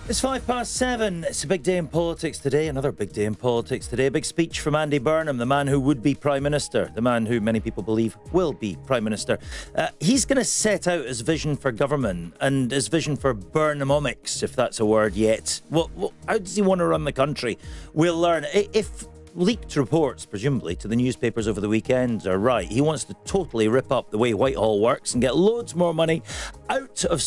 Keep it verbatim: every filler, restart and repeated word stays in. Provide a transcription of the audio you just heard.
It's five past seven. It's a big day in politics today. Another big day in politics today. A big speech from Andy Burnham, the man who would be Prime Minister, the man who many people believe will be Prime Minister. Uh, he's going to set out his vision for government and his vision for Burnhamomics, if that's a word yet. Well, well, how does he want to run the country? We'll learn. If leaked reports, presumably, to the newspapers over the weekend are right, he wants to totally rip up the way Whitehall works and get loads more money out of